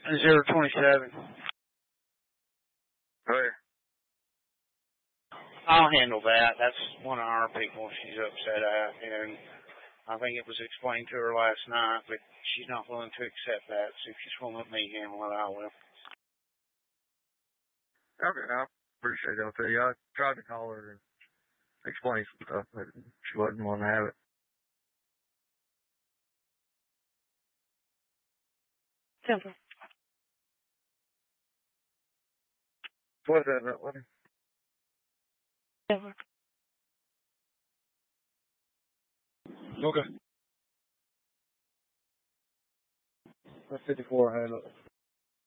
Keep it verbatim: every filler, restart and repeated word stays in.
Zero twenty-seven. Where? I'll handle that. That's one of our people she's upset at, and I think it was explained to her last night, but she's not willing to accept that, so if she's willing to let me handle it, I will. Okay, I appreciate that. I'll tell you, I tried to call her and explain some stuff, but she wasn't willing to have it. Simple. What's that, what? Simple. Okay. That's fifty-four, handle it.